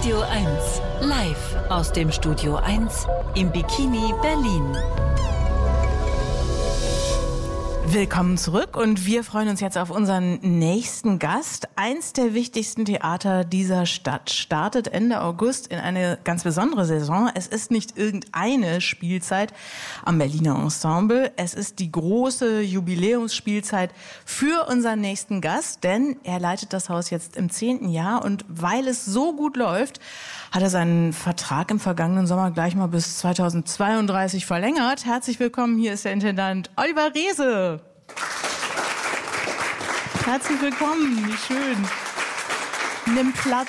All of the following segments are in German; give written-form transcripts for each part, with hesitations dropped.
Radio 1, live aus dem Studio 1 im Bikini Berlin. Willkommen zurück und wir freuen uns jetzt auf unseren nächsten Gast. Eins der wichtigsten Theater dieser Stadt startet Ende August in eine ganz besondere Saison. Es ist nicht irgendeine Spielzeit am Berliner Ensemble. Es ist die große Jubiläumsspielzeit für unseren nächsten Gast, denn er leitet das Haus jetzt im 10. Jahr und weil es so gut läuft, hat er seinen Vertrag im vergangenen Sommer gleich mal bis 2032 verlängert. Herzlich willkommen, hier ist der Intendant Oliver Reese. Herzlich willkommen, wie schön. Nimm Platz.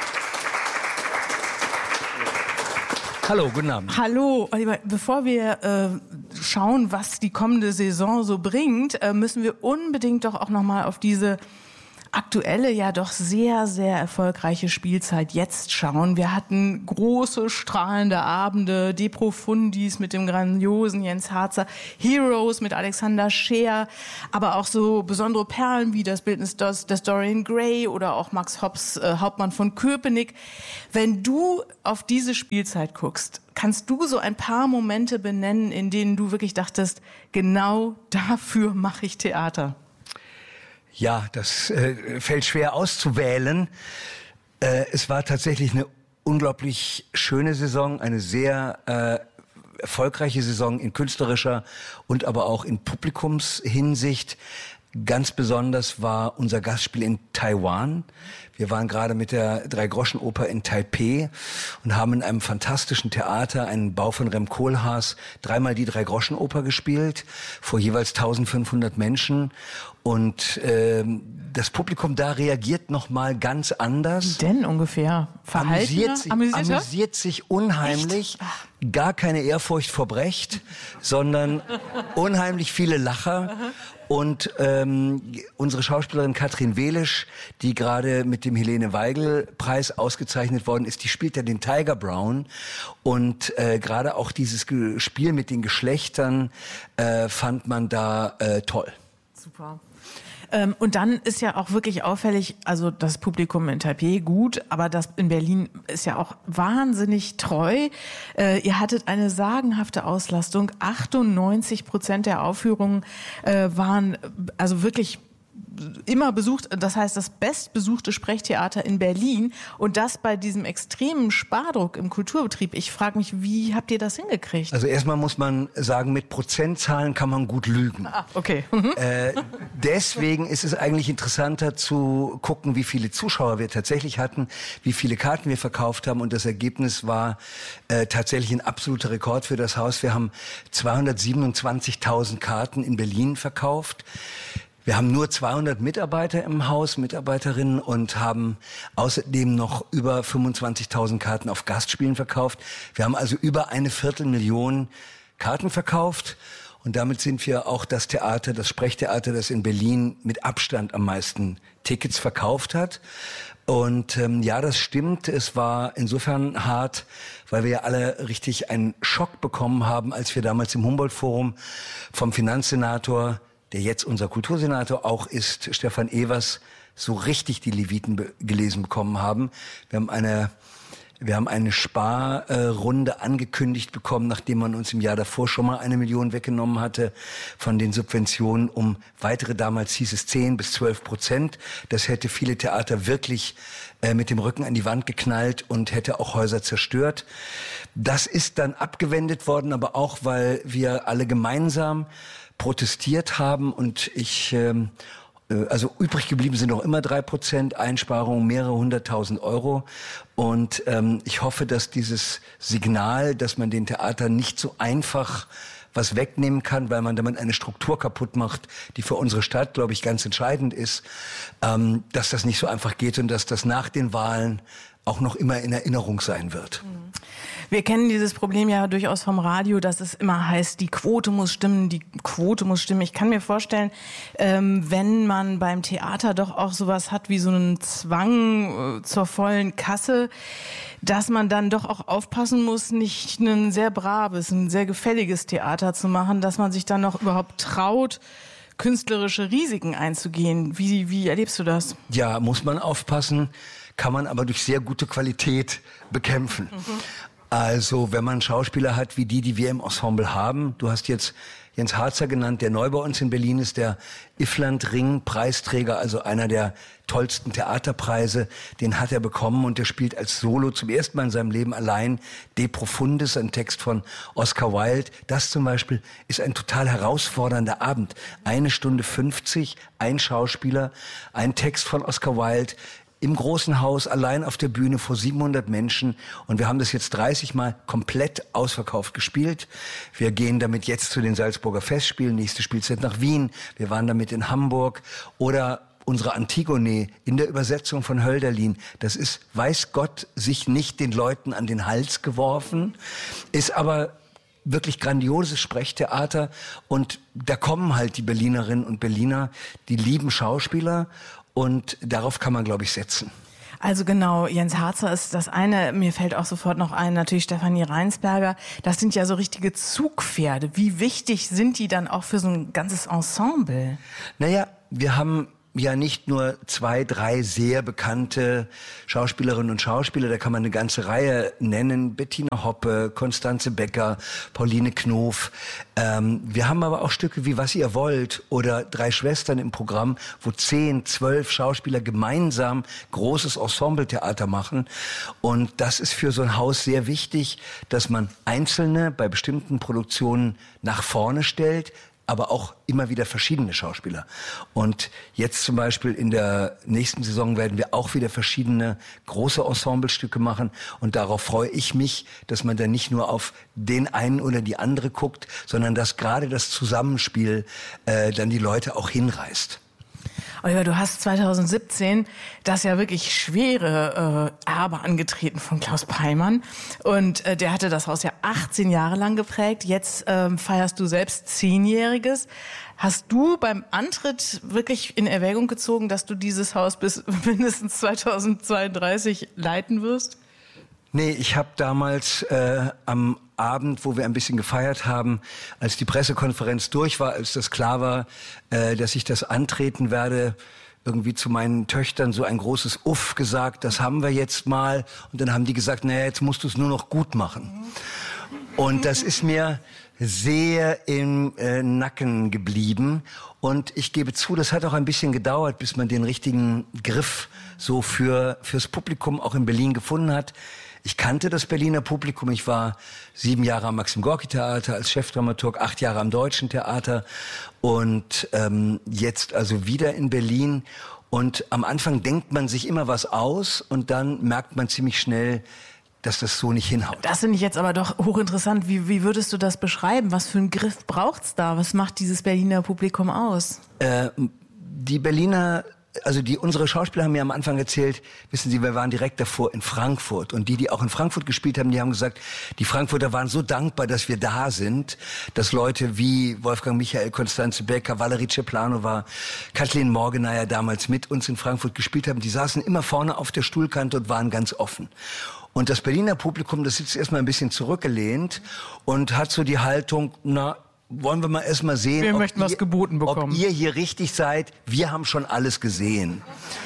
Hallo, guten Abend. Hallo, Oliver. Bevor wir schauen, was die kommende Saison so bringt, müssen wir unbedingt doch auch nochmal auf diese aktuelle, ja doch sehr, sehr erfolgreiche Spielzeit jetzt schauen. Wir hatten große, strahlende Abende, De Profundis mit dem grandiosen Jens Harzer, Heroes mit Alexander Scheer, aber auch so besondere Perlen wie das Bildnis des Dorian Gray oder auch Max Hobbs, Hauptmann von Köpenick. Wenn du auf diese Spielzeit guckst, kannst du so ein paar Momente benennen, in denen du wirklich dachtest, genau dafür mache ich Theater? Ja, das fällt schwer auszuwählen. Es war tatsächlich eine unglaublich schöne Saison, eine sehr erfolgreiche Saison in künstlerischer und aber auch in Publikumshinsicht. Ganz besonders war unser Gastspiel in Taiwan. Wir waren gerade mit der Drei-Groschen-Oper in Taipei und haben in einem fantastischen Theater, einen Bau von Rem Koolhaas, dreimal die Drei-Groschen-Oper gespielt, vor jeweils 1500 Menschen. Und das Publikum da reagiert noch mal ganz anders. Wie denn ungefähr? Amüsiert sich unheimlich. Gar keine Ehrfurcht vor Brecht, sondern unheimlich viele Lacher. Und unsere Schauspielerin Katrin Welisch, die gerade mit dem Helene-Weigel-Preis ausgezeichnet worden ist, die spielt ja den Tiger Brown. Und gerade auch dieses Spiel mit den Geschlechtern fand man da toll. Super. Und dann ist ja auch wirklich auffällig, also das Publikum in Taipei gut, aber das in Berlin ist ja auch wahnsinnig treu. Ihr hattet eine sagenhafte Auslastung. 98% der Aufführungen waren also wirklich immer besucht, das heißt das bestbesuchte Sprechtheater in Berlin und das bei diesem extremen Spardruck im Kulturbetrieb. Ich frage mich, wie habt ihr das hingekriegt? Also erstmal muss man sagen, mit Prozentzahlen kann man gut lügen. Okay. Deswegen ist es eigentlich interessanter zu gucken, wie viele Zuschauer wir tatsächlich hatten, wie viele Karten wir verkauft haben und das Ergebnis war tatsächlich ein absoluter Rekord für das Haus. Wir haben 227.000 Karten in Berlin verkauft. Wir haben nur 200 Mitarbeiter im Haus, Mitarbeiterinnen und haben außerdem noch über 25.000 Karten auf Gastspielen verkauft. Wir haben also über 250.000 Karten verkauft und damit sind wir auch das Theater, das Sprechtheater, das in Berlin mit Abstand am meisten Tickets verkauft hat. Und ja, das stimmt. Es war insofern hart, weil wir ja alle richtig einen Schock bekommen haben, als wir damals im Humboldt-Forum vom Finanzsenator, der jetzt unser Kultursenator auch ist, Stefan Evers, so richtig die Leviten gelesen bekommen haben. Wir haben eine Sparrunde angekündigt bekommen, nachdem man uns im Jahr davor schon mal 1 Million weggenommen hatte von den Subventionen um weitere, damals hieß es 10-12%. Das hätte viele Theater wirklich mit dem Rücken an die Wand geknallt und hätte auch Häuser zerstört. Das ist dann abgewendet worden, aber auch, weil wir alle gemeinsam protestiert haben und also übrig geblieben sind noch immer 3% Einsparungen, mehrere 100.000 Euro. Und ich hoffe, dass dieses Signal, dass man den Theatern nicht so einfach was wegnehmen kann, weil man damit eine Struktur kaputt macht, die für unsere Stadt, glaube ich, ganz entscheidend ist, dass das nicht so einfach geht und dass das nach den Wahlen auch noch immer in Erinnerung sein wird. Wir kennen dieses Problem ja durchaus vom Radio, dass es immer heißt, die Quote muss stimmen, die Quote muss stimmen. Ich kann mir vorstellen, wenn man beim Theater doch auch sowas hat wie so einen Zwang zur vollen Kasse, dass man dann doch auch aufpassen muss, nicht ein sehr braves, ein sehr gefälliges Theater zu machen, dass man sich dann noch überhaupt traut, künstlerische Risiken einzugehen. Wie erlebst du das? Ja, muss man aufpassen. kann man aber durch sehr gute Qualität bekämpfen. Also wenn man Schauspieler hat wie die wir im Ensemble haben, du hast jetzt Jens Harzer genannt, der neu bei uns in Berlin ist, der Iffland-Ring-Preisträger, also einer der tollsten Theaterpreise, den hat er bekommen und der spielt als Solo zum ersten Mal in seinem Leben allein De Profundis, ein Text von Oscar Wilde. Das zum Beispiel ist ein total herausfordernder Abend. 1 Stunde 50, ein Schauspieler, ein Text von Oscar Wilde, im großen Haus, allein auf der Bühne vor 700 Menschen. Und wir haben das jetzt 30 Mal komplett ausverkauft gespielt. Wir gehen damit jetzt zu den Salzburger Festspielen, nächste Spielzeit nach Wien. Wir waren damit in Hamburg. Oder unsere Antigone in der Übersetzung von Hölderlin. Das ist, weiß Gott, sich nicht den Leuten an den Hals geworfen, ist aber wirklich grandioses Sprechtheater. Und da kommen halt die Berlinerinnen und Berliner, die lieben Schauspieler. Und darauf kann man, glaube ich, setzen. Also genau, Jens Harzer ist das eine. Mir fällt auch sofort noch ein, natürlich Stefanie Reinsberger. Das sind ja so richtige Zugpferde. Wie wichtig sind die dann auch für so ein ganzes Ensemble? Naja, wir haben ja nicht nur 2, 3 sehr bekannte Schauspielerinnen und Schauspieler, da kann man eine ganze Reihe nennen. Bettina Hoppe, Constanze Becker, Pauline Knof. Wir haben aber auch Stücke wie Was ihr wollt oder 3 Schwestern im Programm, wo 10, 12 Schauspieler gemeinsam großes Ensembletheater machen. Und das ist für so ein Haus sehr wichtig, dass man Einzelne bei bestimmten Produktionen nach vorne stellt, aber auch immer wieder verschiedene Schauspieler. Und jetzt zum Beispiel in der nächsten Saison werden wir auch wieder verschiedene große Ensemblestücke machen. Und darauf freue ich mich, dass man da nicht nur auf den einen oder die andere guckt, sondern dass gerade das Zusammenspiel dann die Leute auch hinreißt. Oliver, du hast 2017 das ja wirklich schwere Erbe angetreten von Klaus Peimann. Und der hatte das Haus ja 18 Jahre lang geprägt. Jetzt feierst du selbst 10-Jähriges. Hast du beim Antritt wirklich in Erwägung gezogen, dass du dieses Haus bis mindestens 2032 leiten wirst? Nee, ich habe damals am Abend, wo wir ein bisschen gefeiert haben, als die Pressekonferenz durch war, als das klar war, dass ich das antreten werde, irgendwie zu meinen Töchtern so ein großes Uff gesagt, das haben wir jetzt mal. Und dann haben die gesagt, naja, jetzt musst du es nur noch gut machen. Und das ist mir sehr im Nacken geblieben. Und ich gebe zu, das hat auch ein bisschen gedauert, bis man den richtigen Griff so fürs Publikum auch in Berlin gefunden hat. Ich kannte das Berliner Publikum. Ich war 7 Jahre am Maxim-Gorki-Theater als Chefdramaturg, 8 Jahre am Deutschen Theater und jetzt also wieder in Berlin. Und am Anfang denkt man sich immer was aus und dann merkt man ziemlich schnell, dass das so nicht hinhaut. Das finde ich jetzt aber doch hochinteressant. Wie würdest du das beschreiben? Was für einen Griff braucht's da? Was macht dieses Berliner Publikum aus? Die Berliner, also unsere Schauspieler haben mir am Anfang erzählt, wissen Sie, wir waren direkt davor in Frankfurt. Und die auch in Frankfurt gespielt haben, die haben gesagt, die Frankfurter waren so dankbar, dass wir da sind, dass Leute wie Wolfgang Michael, Constanze Becker, Valerie Ceplanova, Kathleen Morgeneier damals mit uns in Frankfurt gespielt haben. Die saßen immer vorne auf der Stuhlkante und waren ganz offen. Und das Berliner Publikum, das sitzt erstmal ein bisschen zurückgelehnt und hat so die Haltung, na, wollen wir mal erstmal sehen, wir möchten was geboten bekommen. Ob ihr hier richtig seid. Wir haben schon alles gesehen.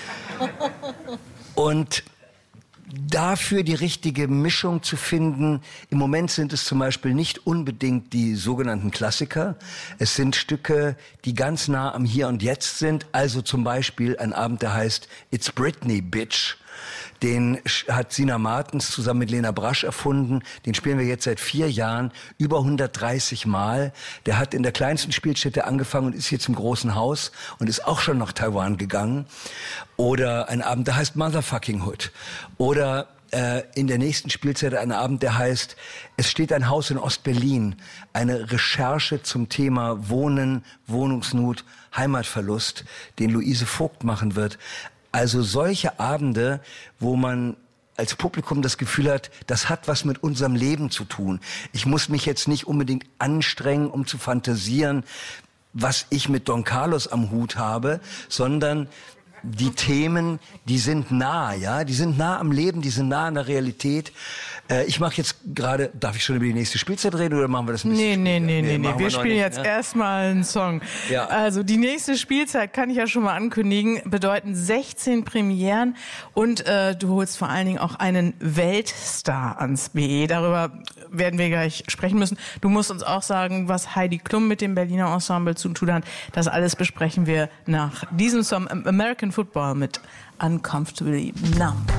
Und dafür die richtige Mischung zu finden. Im Moment sind es zum Beispiel nicht unbedingt die sogenannten Klassiker. Es sind Stücke, die ganz nah am Hier und Jetzt sind. Also zum Beispiel ein Abend, der heißt It's Britney, Bitch. Den hat Sina Martens zusammen mit Lena Brasch erfunden. Den spielen wir jetzt seit 4 Jahren, über 130 Mal. Der hat in der kleinsten Spielstätte angefangen und ist jetzt im großen Haus und ist auch schon nach Taiwan gegangen. Oder ein Abend, der heißt Motherfucking Hood. Oder in der nächsten Spielzeit ein Abend, der heißt Es steht ein Haus in Ostberlin. Eine Recherche zum Thema Wohnen, Wohnungsnot, Heimatverlust, den Luise Vogt machen wird. Also solche Abende, wo man als Publikum das Gefühl hat, das hat was mit unserem Leben zu tun. Ich muss mich jetzt nicht unbedingt anstrengen, um zu fantasieren, was ich mit Don Carlos am Hut habe, sondern die Themen, die sind nah, ja, die sind nah am Leben, die sind nah an der Realität. Ich mache jetzt gerade, darf ich schon über die nächste Spielzeit reden oder machen wir das ein bisschen Nee. Wir nicht, spielen jetzt erstmal einen Song. Ja. Also die nächste Spielzeit, kann ich ja schon mal ankündigen, bedeuten 16 Premieren und du holst vor allen Dingen auch einen Weltstar ans BE. Darüber werden wir gleich sprechen müssen. Du musst uns auch sagen, was Heidi Klum mit dem Berliner Ensemble zu tun hat. Das alles besprechen wir nach diesem Song American Football mit Uncomfortably Numb.